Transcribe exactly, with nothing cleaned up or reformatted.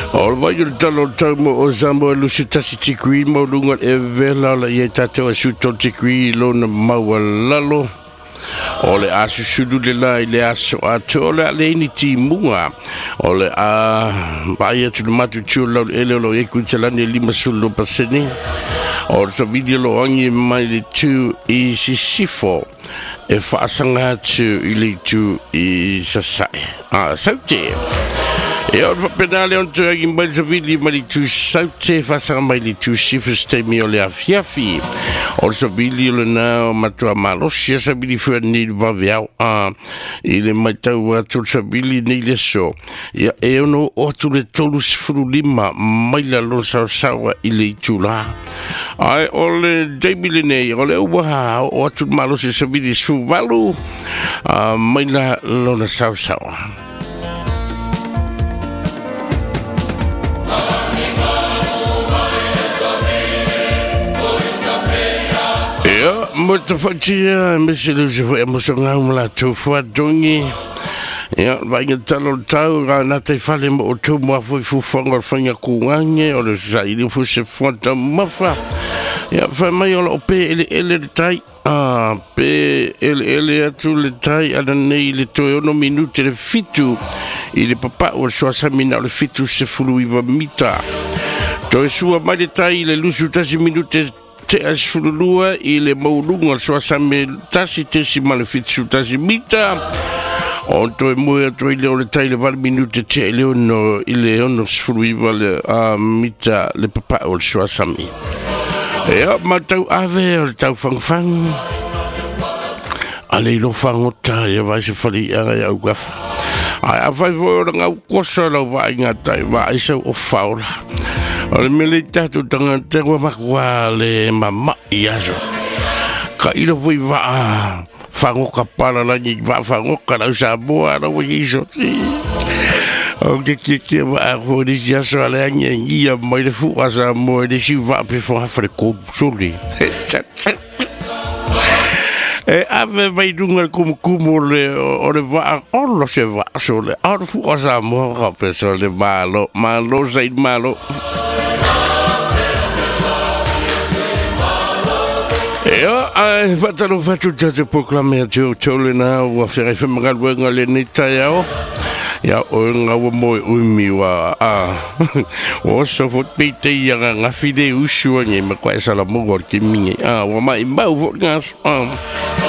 O le vai le talo tau mo o Samoa lusu tasi tikui mo lunga e vela la ia tatou asu tol tikui lona maua lalo. O le asu sudu le lai le aso ato o le ale ini ti munga. O le a vai atu le matu tiu lau ele o lo e kuitalani e lima sulu paseni. O le sa video lo angi mai le tu i sisifo. E whaasanga atu i le tu i sasai. Ah, saute. E o fa penale on tu agi mai sa vidi mai tu saute fasanga mai li tu sifus te mi o le afiafi o sa vidi le na matua malosia sa vidi fu ni va viau a ile mai tau atu sa vidi ni le so ya e ono o tu le tolu sifuru lima mai la lo sa sawa ile tula ai o le debile nei o le wa o tu malosia sa vidi su valu mai la lo na sa sawa. Ja, moet de foutje, misschien is het wel zo lang laten voortdongen. Ja, wij gaan tellen touwen, na te vallen met auto, maar voor voor vanger van je koeien, of dus zij die voor ze van de maffa. Ja, van mij al op ele ele de tijd. Ah, pe ele ele tu le tai ana nei le to no minuto le fitu. Il papa o so samina le fitu se fluiva mita. To sua mai de tai le lusu tasi minute te as fululua i le maulunga so same tasi te si malefitsu tasi mita o to e moe to i le o le tai le vale minute te le ono i le ono sfuluiva le a mita le papa o so same e a matau ave o le tau fangfang a le ilo fangota e vai se fali a rai au gafa a vai vo o ngau kosa lau vai ngatai vai se o faula o le mele tatu tanga te wa makwa le mama iaso ka ilo voi va fango ka pala la ni va fango ka la sa boa la wo iso o ke ke ke va ho di iaso ale ngi ia mai le fu asa mo de si va pe fo afre ko soli e ave vai dunga como como le o le va o lo se va so le o fu asa mo ka pe so le malo malo sei malo. Ja, ai fatalo fatu te proclamer tu tolena o fere femal wenga le nitayao. Ja, o nga wo mo umi wa a. O so fot pite ya nga fide usu ni me kwa sala mo gor kimi. Ah, wa mai mau fot ngas.